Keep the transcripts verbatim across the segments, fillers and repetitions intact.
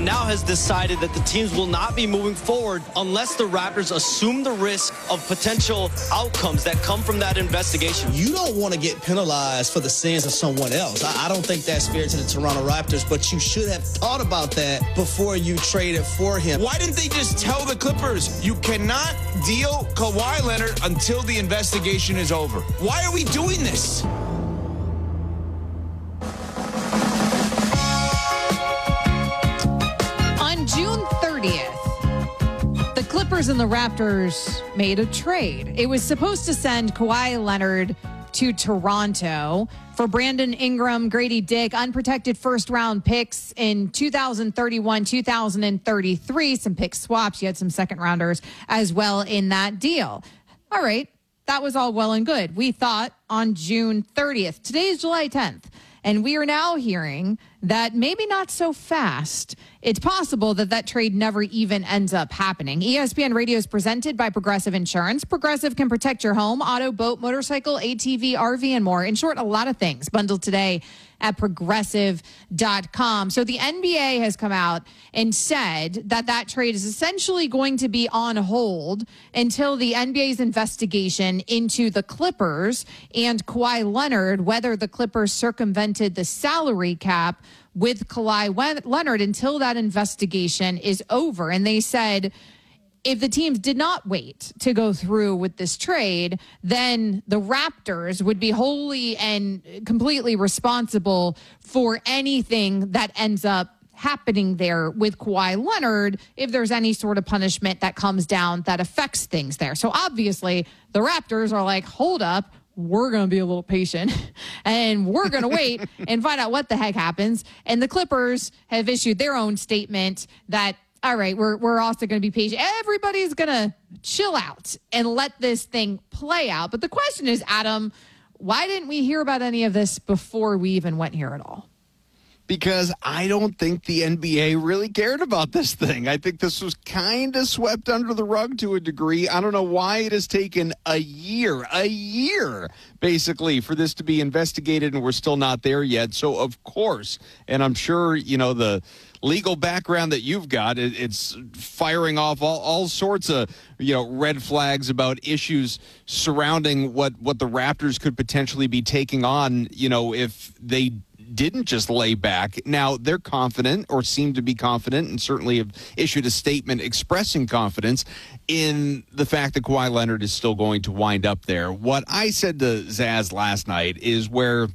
now has decided that the teams will not be moving forward unless the Raptors assume the risk of potential outcomes that come from that investigation. You don't want to get penalized for the sins of someone else. I, I don't think that's fair to the Toronto Raptors, but you should have thought about that before you traded for him. Why didn't they just tell the Clippers, you cannot deal Kawhi Leonard until the investigation is over? Why are we doing this? June thirtieth, the Clippers and the Raptors made a trade. It was supposed to send Kawhi Leonard to Toronto for Brandon Ingram, Grady Dick, unprotected first-round picks in two thousand thirty-one, two thousand thirty-three, some pick swaps. You had some second-rounders as well in that deal. All right, that was all well and good. We thought on June thirtieth. Today is July tenth. And we are now hearing that maybe not so fast. It's possible that that trade never even ends up happening. E S P N Radio is presented by Progressive Insurance. Progressive can protect your home, auto, boat, motorcycle, A T V, R V, and more. In short, a lot of things bundled today at progressive dot com. So the N B A has come out and said that that trade is essentially going to be on hold until the N B A's investigation into the Clippers and Kawhi Leonard, whether the Clippers circumvented the salary cap with Kawhi Leonard until that investigation is over. And they said, if the teams did not wait to go through with this trade, then the Raptors would be wholly and completely responsible for anything that ends up happening there with Kawhi Leonard if there's any sort of punishment that comes down that affects things there. So obviously the Raptors are like, hold up, we're going to be a little patient and we're going to wait and find out what the heck happens. And the Clippers have issued their own statement that, all right, we're we're also going to be patient. Everybody's going to chill out and let this thing play out. But the question is, Adam, why didn't we hear about any of this before we even went here at all? Because I don't think the N B A really cared about this thing. I think this was kind of swept under the rug to a degree. I don't know why it has taken a year, a year, basically, for this to be investigated, and we're still not there yet. So, of course, and I'm sure, you know, the legal background that you've got, it, it's firing off all, all sorts of, you know, red flags about issues surrounding what, what the Raptors could potentially be taking on, you know, if they didn't just lay back. Now, they're confident or seem to be confident and certainly have issued a statement expressing confidence in the fact that Kawhi Leonard is still going to wind up there. What I said to Zaz last night is where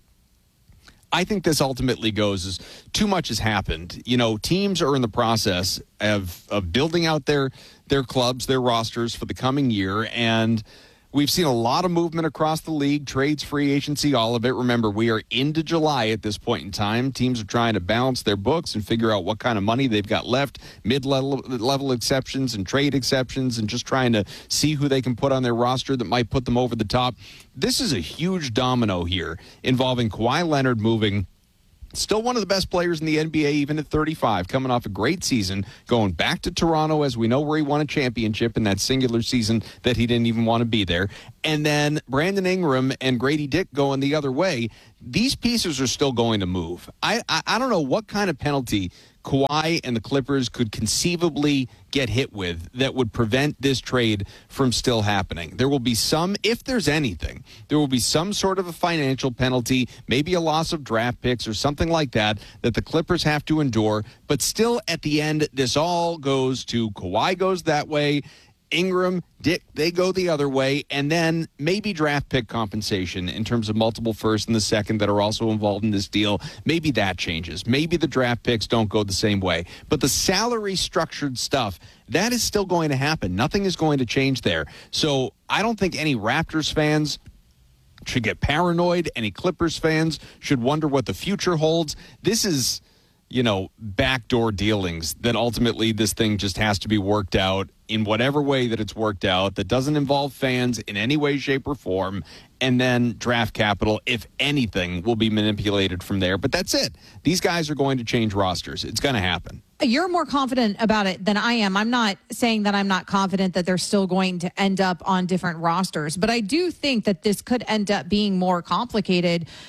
I think this ultimately goes is too much has happened. You know, teams are in the process of, of building out their, their clubs, their rosters for the coming year, and we've seen a lot of movement across the league, trades, free agency, all of it. Remember, we are into July at this point in time. Teams are trying to balance their books and figure out what kind of money they've got left, mid-level level exceptions and trade exceptions, and just trying to see who they can put on their roster that might put them over the top. This is a huge domino here involving Kawhi Leonard moving. Still one of the best players in the N B A, even at thirty-five, coming off a great season, going back to Toronto, as we know, where he won a championship in that singular season that he didn't even want to be there. And then Brandon Ingram and Grady Dick going the other way. These pieces are still going to move. I, I, I don't know what kind of penalty Kawhi and the Clippers could conceivably get hit with that would prevent this trade from still happening. There will be some, if there's anything, there will be some sort of a financial penalty, maybe a loss of draft picks or something like that, that the Clippers have to endure. But still, at the end, this all goes to Kawhi goes that way, Ingram, Dick, they go the other way, and then maybe draft pick compensation in terms of multiple first and the second that are also involved in this deal. Maybe that changes. Maybe the draft picks don't go the same way. But the salary structured stuff, that is still going to happen. Nothing is going to change there. So I don't think any Raptors fans should get paranoid. Any Clippers fans should wonder what the future holds. This is, you know, backdoor dealings that ultimately this thing just has to be worked out in whatever way that it's worked out that doesn't involve fans in any way, shape, or form. And then draft capital, if anything, will be manipulated from there. But that's it. These guys are going to change rosters. It's going to happen. You're more confident about it than I am. I'm not saying that I'm not confident that they're still going to end up on different rosters, but I do think that this could end up being more complicated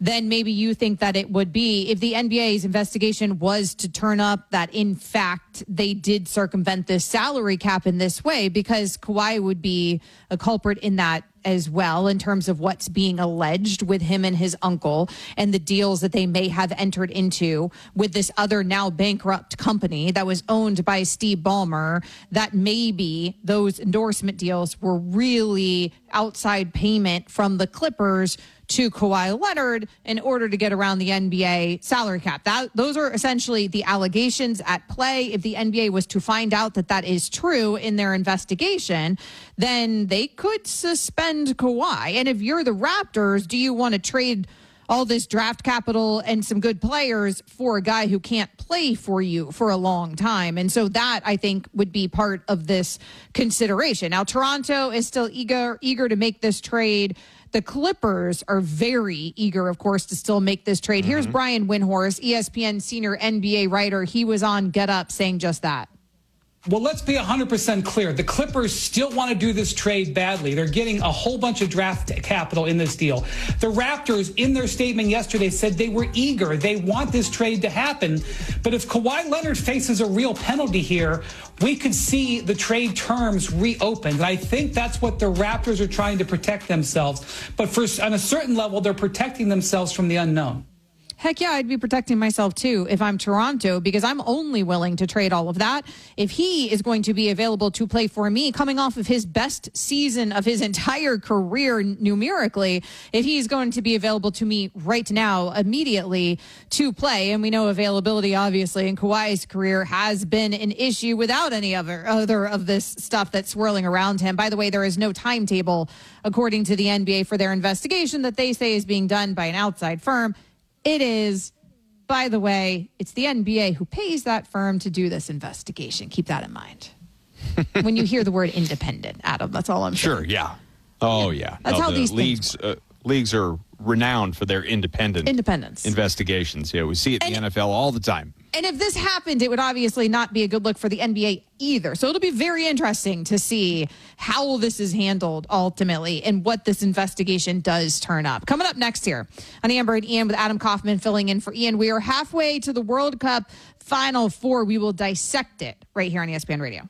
then maybe you think that it would be if the N B A's investigation was to turn up that, in fact, they did circumvent this salary cap in this way, because Kawhi would be a culprit in that as well, in terms of what's being alleged with him and his uncle and the deals that they may have entered into with this other now bankrupt company that was owned by Steve Ballmer, that maybe those endorsement deals were really outside payment from the Clippers to Kawhi Leonard in order to get around the N B A salary cap. That, those are essentially the allegations at play. If the N B A was to find out that that is true in their investigation, then they could suspend Kawhi. And if you're the Raptors, do you want to trade all this draft capital and some good players for a guy who can't play for you for a long time? And so that, I think, would be part of this consideration. Now, Toronto is still eager eager to make this trade. The Clippers are very eager, of course, to still make this trade. Mm-hmm. Here's Brian Windhorst, E S P N senior N B A writer. He was on Get Up saying just that. Well, let's be one hundred percent clear. The Clippers still want to do this trade badly. They're getting a whole bunch of draft capital in this deal. The Raptors, in their statement yesterday, said they were eager. They want this trade to happen. But if Kawhi Leonard faces a real penalty here, we could see the trade terms reopened. And I think that's what the Raptors are trying to protect themselves. But for, on a certain level, they're protecting themselves from the unknown. Heck yeah, I'd be protecting myself too if I'm Toronto, because I'm only willing to trade all of that if he is going to be available to play for me, coming off of his best season of his entire career numerically. If he's going to be available to me right now, immediately to play, and we know availability, obviously, in Kawhi's career has been an issue without any other other of this stuff that's swirling around him. By the way, there is no timetable, according to the N B A, for their investigation that they say is being done by an outside firm. It is, by the way, it's the N B A who pays that firm to do this investigation. Keep that in mind. When you hear the word independent, Adam, that's all I'm saying. Sure, yeah. Oh, yeah. That's no, how the these leagues, things work. Uh, leagues are renowned for their independent Independence. investigations. Yeah, we see it in and, the N F L all the time. And if this happened, it would obviously not be a good look for the N B A either. So it'll be very interesting to see how this is handled ultimately and what this investigation does turn up. Coming up next here on Amber and Ian with Adam Kaufman filling in for Ian. We are halfway to the World Cup Final Four. We will dissect it right here on E S P N Radio.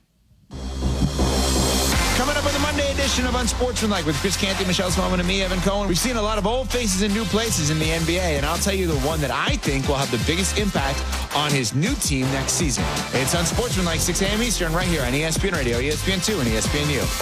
Coming up on the Monday edition of Unsportsmanlike with Chris Canty, Michelle Smallman, and me, Evan Cohen. We've seen a lot of old faces in new places in the N B A, and I'll tell you the one that I think will have the biggest impact on his new team next season. It's Unsportsmanlike, six a.m. Eastern, right here on E S P N Radio, E S P N two, and E S P N U.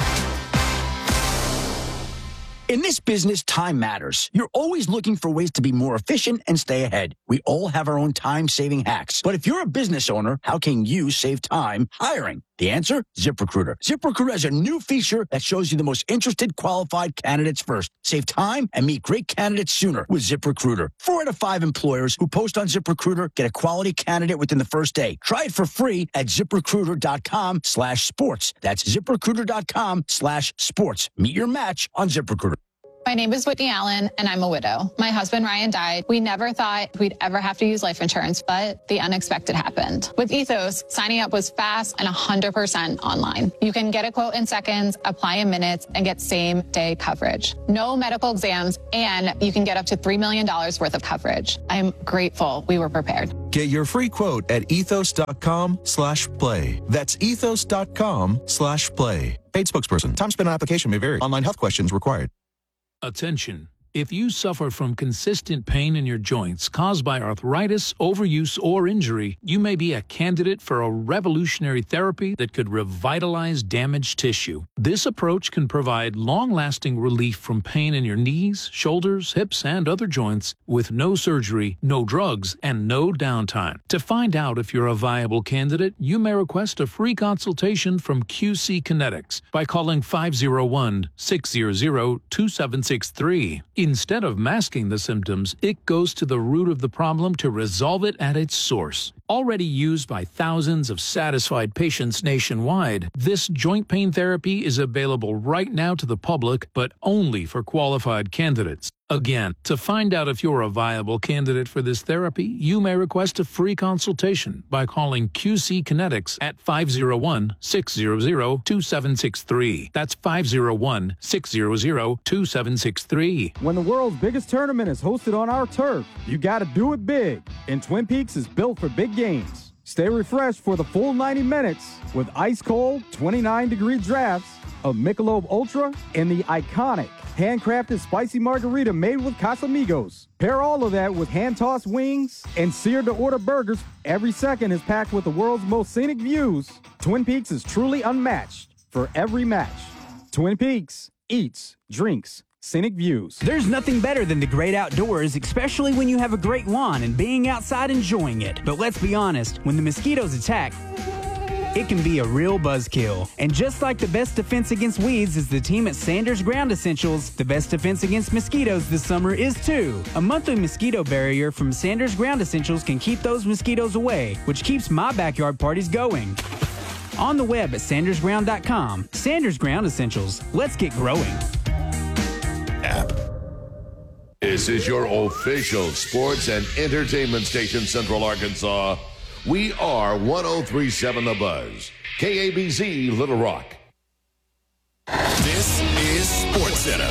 In this business, time matters. You're always looking for ways to be more efficient and stay ahead. We all have our own time-saving hacks. But if you're a business owner, how can you save time hiring? The answer? ZipRecruiter. ZipRecruiter has a new feature that shows you the most interested qualified candidates first. Save time and meet great candidates sooner with ZipRecruiter. Four out of five employers who post on ZipRecruiter get a quality candidate within the first day. Try it for free at ZipRecruiter.com slash sports. That's ZipRecruiter.com slash sports. Meet your match on ZipRecruiter. My name is Whitney Allen, and I'm a widow. My husband, Ryan, died. We never thought we'd ever have to use life insurance, but the unexpected happened. With Ethos, signing up was fast and one hundred percent online. You can get a quote in seconds, apply in minutes, and get same-day coverage. No medical exams, and you can get up to three million dollars worth of coverage. I'm grateful we were prepared. Get your free quote at ethos.com slash play. That's ethos.com slash play. Paid spokesperson. Time spent on application may vary. Online health questions required. Attention. If you suffer from consistent pain in your joints caused by arthritis, overuse, or injury, you may be a candidate for a revolutionary therapy that could revitalize damaged tissue. This approach can provide long-lasting relief from pain in your knees, shoulders, hips, and other joints with no surgery, no drugs, and no downtime. To find out if you're a viable candidate, you may request a free consultation from Q C Kinetics by calling five oh one, six hundred, two seven six three. Instead of masking the symptoms, it goes to the root of the problem to resolve it at its source. Already used by thousands of satisfied patients nationwide, this joint pain therapy is available right now to the public, but only for qualified candidates. Again, to find out if you're a viable candidate for this therapy, you may request a free consultation by calling Q C Kinetics at five oh one, six hundred, two seven six three. That's five oh one, six hundred, two seven six three. When the world's biggest tournament is hosted on our turf, you gotta do it big. And Twin Peaks is built for big games. Stay refreshed for the full ninety minutes with ice-cold twenty-nine degree drafts of Michelob Ultra and the iconic handcrafted spicy margarita made with Casamigos. Pair all of that with hand-tossed wings and seared-to-order burgers. Every second is packed with the world's most scenic views. Twin Peaks is truly unmatched for every match. Twin Peaks eats, drinks, scenic views. There's nothing better than the great outdoors, especially when you have a great lawn and being outside enjoying it. But let's be honest, when the mosquitoes attack, it can be a real buzzkill. And just like the best defense against weeds is the team at Sanders Ground Essentials, the best defense against mosquitoes this summer is too. A monthly mosquito barrier from Sanders Ground Essentials can keep those mosquitoes away, which keeps my backyard parties going. On the web at sanders ground dot com. Sanders Ground Essentials. Let's get growing. App. This is your official sports and entertainment station, Central Arkansas. We are one oh three point seven The Buzz, K A B Z Little Rock. This is SportsCenter.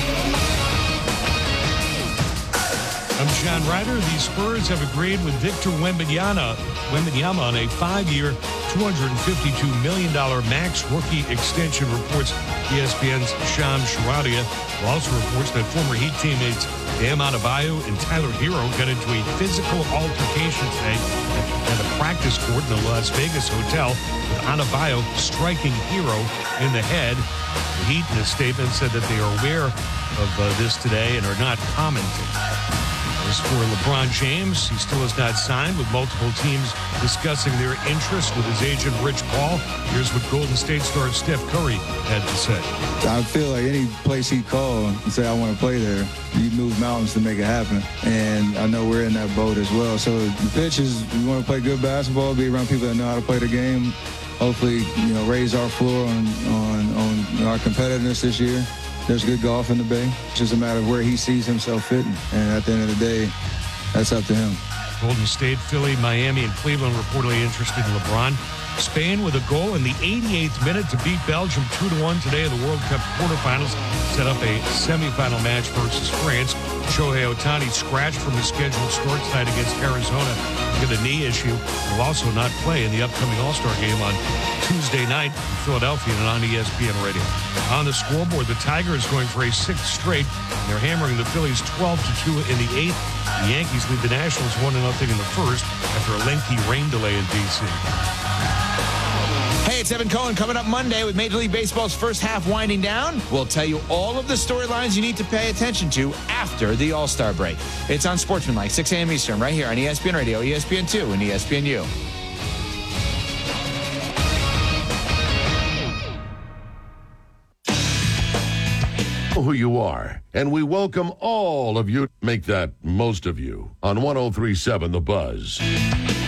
I'm John Ryder. The Spurs have agreed with Victor Wembanyama, Wembanyama on a five-year, two hundred fifty-two million dollars max rookie extension, reports E S P N's Shams Charania. It also reports that former Heat teammates Bam Adebayo and Tyler Hero got into a physical altercation today at a practice court in the Las Vegas hotel, with Adebayo striking Hero in the head. The Heat, in a statement, said that they are aware of uh, this today and are not commenting. As for LeBron James, he still has not signed, with multiple teams discussing their interest with his agent Rich Paul. Here's what Golden State star Steph Curry had to say. I feel like any place he'd call and say, I want to play there, you move mountains to make it happen. And I know we're in that boat as well. So the pitch is, we want to play good basketball, be around people that know how to play the game, hopefully, you know, raise our floor on, on, on our competitiveness this year. There's good golf in the Bay. It's just a matter of where he sees himself fitting. And at the end of the day, that's up to him. Golden State, Philly, Miami, and Cleveland reportedly interested in LeBron. Spain with a goal in the eighty-eighth minute to beat Belgium two to one today in the World Cup quarterfinals. Set up a semifinal match versus France. Shohei Ohtani scratched from his scheduled start tonight against Arizona with a knee issue. Will also not play in the upcoming All-Star game on Tuesday night in Philadelphia and on E S P N Radio. On the scoreboard, the Tigers going for a sixth straight. They're hammering the Phillies twelve to two in the eighth. The Yankees lead the Nationals one to nothing in the first after a lengthy rain delay in D C. Hey, it's Evan Cohen coming up Monday with Major League Baseball's first half winding down. We'll tell you all of the storylines you need to pay attention to after the All-Star break. It's on Sportsmanlike, six a.m. Eastern, right here on E S P N Radio, E S P N two, and E S P N U. Who you are, and we welcome all of you. Make that most of you on one oh three point seven The Buzz.